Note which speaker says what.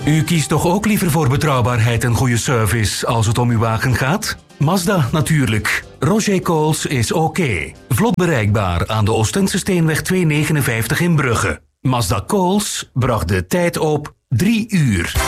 Speaker 1: U kiest toch ook liever voor betrouwbaarheid en goede service als het om uw wagen gaat? Mazda natuurlijk. Roger Coles is oké. Vlot bereikbaar aan de Oostense Steenweg 259 in Brugge. Mazda Coles bracht de tijd op 3 uur.